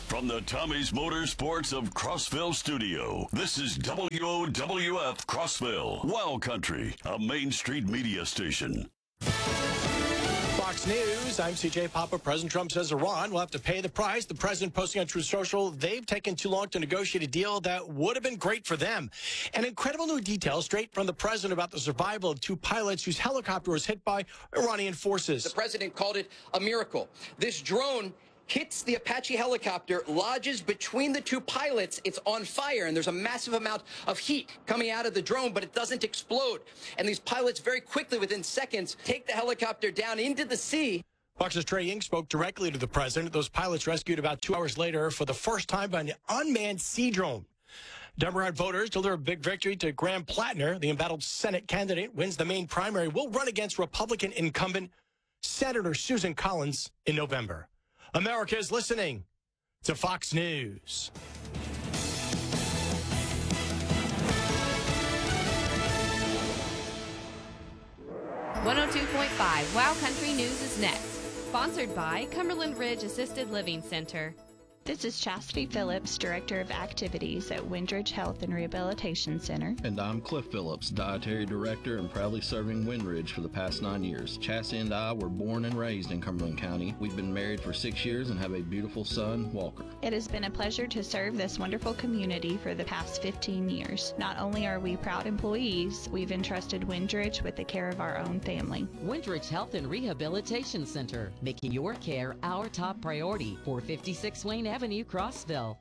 From the Tommy's Motorsports of Crossville studio, this is WOWF Crossville, Wild Country, a Main Street media station. Fox News, I'm CJ Papa. President Trump says Iran will have to pay the price. The president posting on Truth Social, they've taken too long to negotiate a deal that would have been great for them. An incredible new detail straight from the president about the survival of two pilots whose helicopter was hit by Iranian forces. The president called it a miracle. This drone hits the Apache helicopter, lodges between the two pilots. It's on fire, and there's a massive amount of heat coming out of the drone, but it doesn't explode. And these pilots very quickly, within seconds, take the helicopter down into the sea. Fox's Trey Ying spoke directly to the president. Those pilots rescued about 2 hours later for the first time by an unmanned sea drone. Democrat voters deliver a big victory to Graham Plattner. The embattled Senate candidate wins the main primary, will run against Republican incumbent Senator Susan Collins in November. America is listening to Fox News. .5 Wild Country News is next. Sponsored by Cumberland Ridge Assisted Living Center. This is Chastity Phillips, Director of Activities at Windridge Health and Rehabilitation Center. And I'm Cliff Phillips, Dietary Director and proudly serving Windridge for the past 9 years. Chastity and I were born and raised in Cumberland County. We've been married for 6 years and have a beautiful son, Walker. It has been a pleasure to serve this wonderful community for the past 15 years. Not only are we proud employees, we've entrusted Windridge with the care of our own family. Windridge Health and Rehabilitation Center, making your care our top priority. 456 Wayne Avenue, Crossville.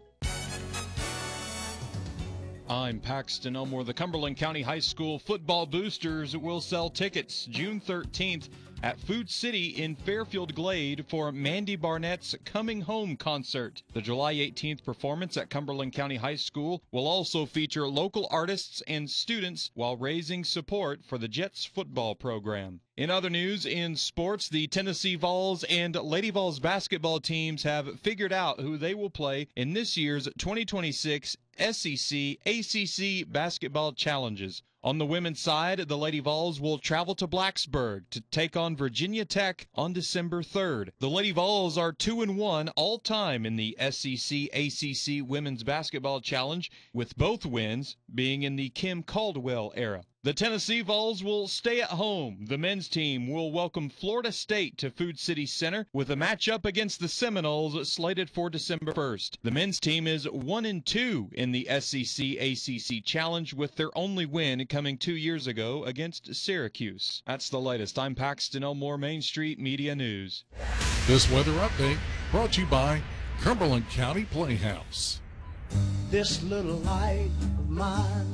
I'm Paxton Elmore. The Cumberland County High School football boosters will sell tickets June 13th at Food City in Fairfield Glade for Mandy Barnett's Coming Home concert. The July 18th performance at Cumberland County High School will also feature local artists and students while raising support for the Jets football program. In other news, in sports, the Tennessee Vols and Lady Vols basketball teams have figured out who they will play in this year's 2026 SEC ACC basketball challenges. On the women's side, the Lady Vols will travel to Blacksburg to take on Virginia Tech on December 3rd. The Lady Vols are 2-1 all-time in the SEC ACC Women's Basketball Challenge, with both wins being in the Kim Caldwell era. The Tennessee Vols will stay at home. The men's team will welcome Florida State to Food City Center with a matchup against the Seminoles slated for December 1st. The men's team is 1-2 in the SEC ACC Challenge, with their only win coming 2 years ago against Syracuse. That's the latest. I'm Paxton Elmore, Main Street Media News. This weather update brought to you by Cumberland County Playhouse. This little light of mine,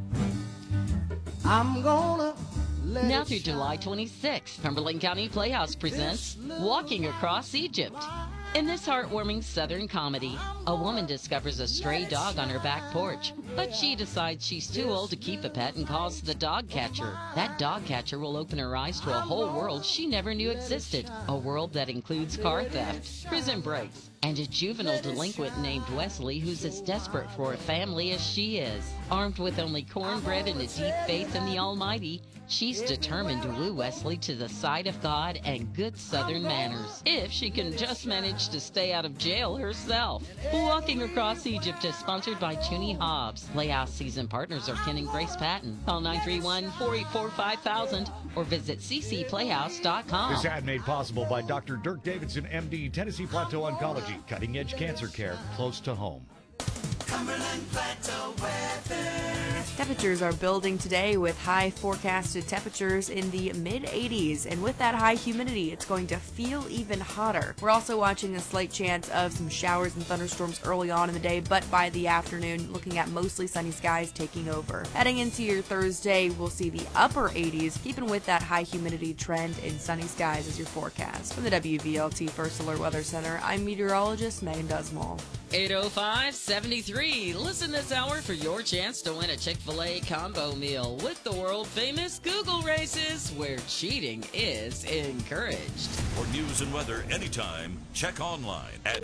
I'm gonna let Now through July 26th, Cumberland County Playhouse presents Walking Across Egypt. In this heartwarming Southern comedy, a woman discovers a stray dog on her back porch, but she decides she's too old to keep a pet and calls the dog catcher. That dog catcher will open her eyes to a whole world she never knew existed, a world that includes car theft, prison breaks, and a juvenile delinquent named Wesley who's as desperate for a family as she is. Armed with only cornbread and a deep faith in the Almighty, she's determined to woo Wesley to the side of God and good Southern manners, if she can just manage to stay out of jail herself. Walking Across Egypt is sponsored by Tooney Hobbs. Playhouse season partners are Ken and Grace Patton. Call 931-484-5000 or visit ccplayhouse.com. This ad made possible by Dr. Dirk Davidson, MD, Tennessee Plateau Oncology. Cutting-edge cancer care close to home. Cumberland Plateau weather. Temperatures are building today with high forecasted temperatures in the mid-80s, and with that high humidity, it's going to feel even hotter. We're also watching a slight chance of some showers and thunderstorms early on in the day, but by the afternoon, looking at mostly sunny skies taking over. Heading into your Thursday, we'll see the upper 80s, keeping with that high humidity trend in sunny skies as your forecast. From the WVLT First Alert Weather Center, I'm meteorologist Megan Dusmall. 805-73. Listen this hour for your chance to win a Chick-fil-A combo meal with the world-famous Google races, where cheating is encouraged. For news and weather anytime, check online at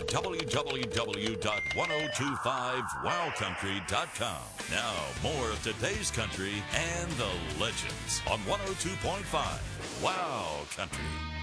www.1025wildcountry.com. Now, more of today's country and the legends on 102.5 Wow Country.